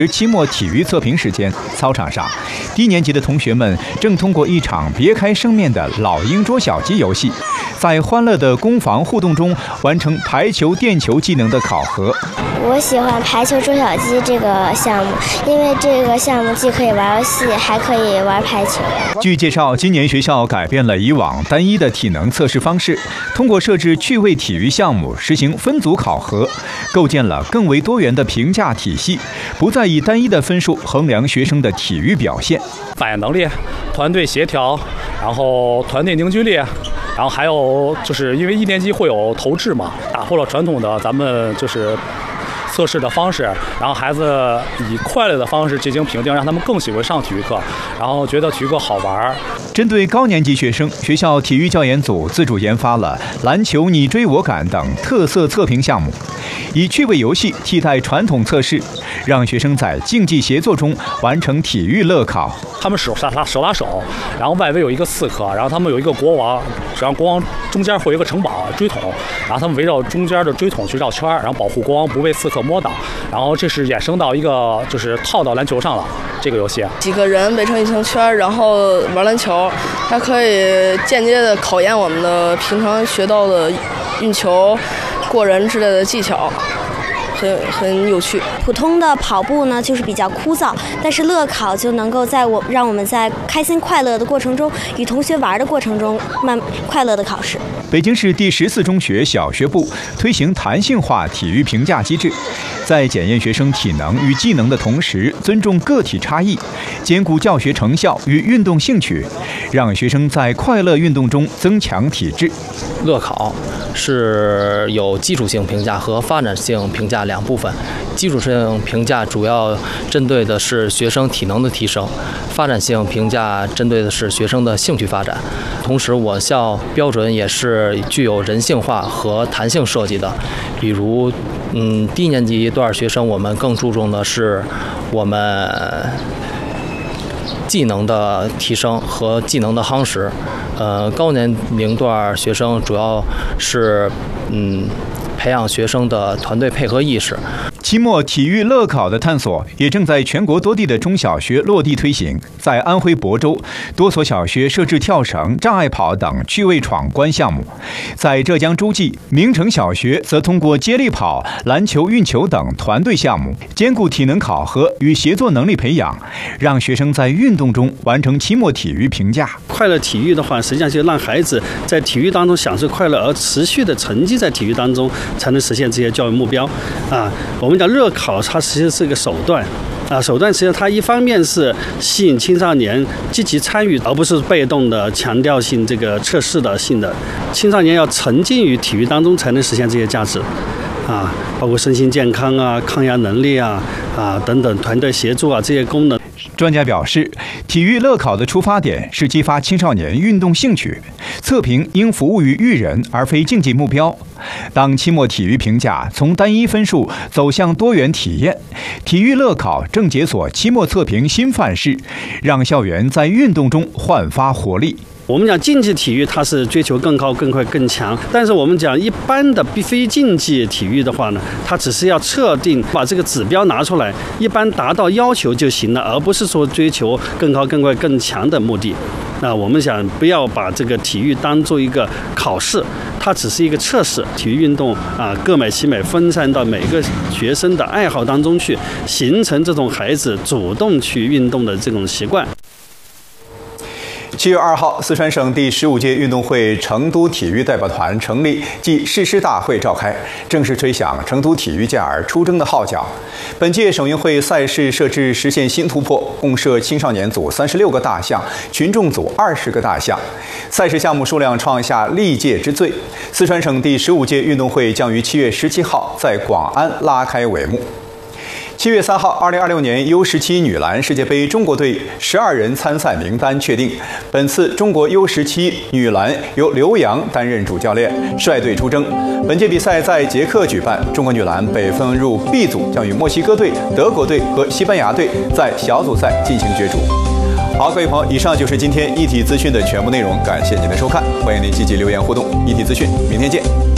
期末体育测评时间，操场上，低年级的同学们正通过一场别开生面的老鹰捉小鸡游戏，在欢乐的攻防互动中完成排球、垫球技能的考核。 我喜欢排球捉小鸡这个项目，因为这个项目既可以玩游戏，还可以玩排球。 据介绍，今年学校改变了以往单一的体能测试方式，通过设置趣味体育项目，实行分组考核，构建了更为多元的评价体系，不再以单一的分数衡量学生的体育表现。 反应能力、团队协调，然后团队凝聚力，然后还有就是因为一年级会有投掷嘛，打破了传统的咱们就是测试的方式，然后孩子以快乐的方式进行评定，让他们更喜欢上体育课，然后觉得体育课好玩。 针对高年级学生，学校体育教研组自主研发了篮球你追我赶等特色测评项目，以趣味游戏替代传统测试，让学生在竞技协作中完成体育乐考。 他们手拉手，然后外围有一个刺客，然后他们有一个国王，然后国王中间会有一个城堡锥桶，然后他们围绕中间的锥桶去绕圈，然后保护国王不被刺客摸到。然后这是衍生到一个就是套到篮球上了这个游戏。 几个人围成一圈圈，然后玩篮球，它可以间接的考验我们的平常学到的运球、过人之类的技巧。很有趣。 普通的跑步呢，就是比较枯燥，但是乐考就能够让我们在开心快乐的过程中，与同学玩的过程中，快乐的考试。 北京市第14中学小学部推行弹性化体育评价机制，在检验学生体能与技能的同时，尊重个体差异，兼顾教学成效与运动兴趣，让学生在快乐运动中增强体质。 乐考是有基础性评价和发展性评价两部分，基础性评价主要针对的是学生体能的提升，发展性评价针对的是学生的兴趣发展。同时，我校标准也是具有人性化和弹性设计的，比如，低年级一段学生，我们更注重的是我们技能的提升和技能的夯实。高年龄段学生主要是培养学生的团队配合意识。 期末体育乐考的探索也正在全国多地的中小学落地推行。在安徽亳州，多所小学设置跳绳、障碍跑等趣味闯关项目；在浙江诸暨，明城小学则通过接力跑、篮球、运球等团队项目，兼顾体能考核与协作能力培养，让学生在运动中完成期末体育评价。 快乐体育的话，实际上就让孩子在体育当中享受快乐，而持续的沉浸在体育当中，才能实现这些教育目标。我们讲乐考，它实际是个手段。手段实际上它一方面是吸引青少年积极参与，而不是被动的强调性这个测试的性的。青少年要沉浸于体育当中，才能实现这些价值。包括身心健康抗压能力等等，团队协作这些功能。 专家表示，体育乐考的出发点是激发青少年运动兴趣，测评应服务于育人而非竞技目标。当期末体育评价从单一分数走向多元体验，体育乐考正解锁期末测评新范式，让校园在运动中焕发活力。 我们讲竞技体育，它是追求更高、更快、更强。但是我们讲一般的非竞技体育的话呢，它只是要测定，把这个指标拿出来，一般达到要求就行了，而不是说追求更高、更快、更强的目的。那我们想不要把这个体育当做一个考试，它只是一个测试。体育运动各美其美，分散到每个学生的爱好当中去，形成这种孩子主动去运动的这种习惯。 7月2号，四川省第15届运动会成都体育代表团成立暨誓师大会召开，正式吹响成都体育健儿出征的号角。本届省运会赛事设置实现新突破，共设青少年组36个大项，群众组20个大项，赛事项目数量创下历届之最。四川省第15届运动会将于7月17号在广安拉开帷幕。7月3号，2026年 U17 女篮世界杯中国队12人参赛名单确定。本次中国 U17 女篮由刘洋担任主教练，率队出征。本届比赛在捷克举办，中国女篮被分入 B 组，将与墨西哥队、德国队和西班牙队在小组赛进行角逐。好，各位朋友，以上就是今天一体资讯的全部内容，感谢您的收看，欢迎您积极留言互动。一体资讯，明天见。